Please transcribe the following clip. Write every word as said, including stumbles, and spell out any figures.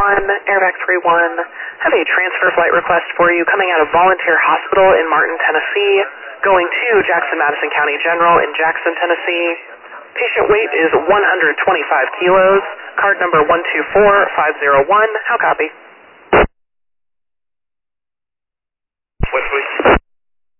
one, Airback three one, have a transfer flight request for you coming out of Volunteer Hospital in Martin, Tennessee, going to Jackson-Madison County General in Jackson, Tennessee. Patient weight is one hundred twenty-five kilos, card number one two four five zero one. How copy? West